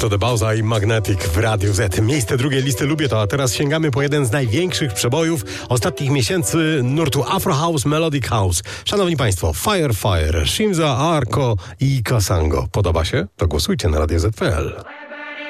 to The Bauza i Magnetic w Radiu Z. Miejsce drugiej listy lubię to, a teraz sięgamy po jeden z największych przebojów ostatnich miesięcy nurtu Afro House, Melodic House. Szanowni Państwo, Fire, Shimza, Arco i Kasango. Podoba się? To głosujcie na Radio Z.pl.